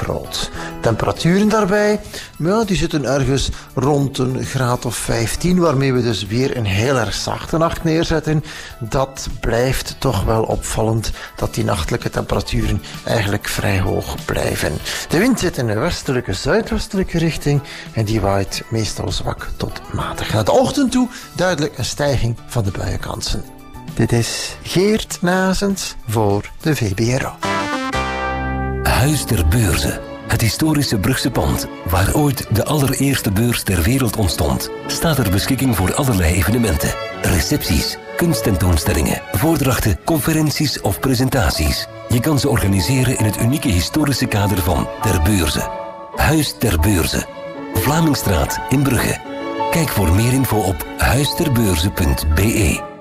groot. Temperaturen daarbij, die zitten ergens rond een graad of 15, waarmee we dus weer een heel erg zachte nacht neerzetten. Dat blijft toch wel opvallend dat die nachtelijke temperaturen eigenlijk vrij hoog blijven. De wind zit in een westelijke, zuidwestelijke richting en die waait meestal zwak tot matig. Naar de ochtend toe duidelijk een stijging van de buienkansen. Dit is Geert Nazens voor de VBRO. Huis ter Beurze. Het historische Brugse pand, waar ooit de allereerste beurs ter wereld ontstond, staat ter beschikking voor allerlei evenementen. Recepties, kunsttentoonstellingen, voordrachten, conferenties of presentaties. Je kan ze organiseren in het unieke historische kader van Ter Beurze. Huis ter Beurze. Vlamingstraat in Brugge. Kijk voor meer info op huisterbeurze.be.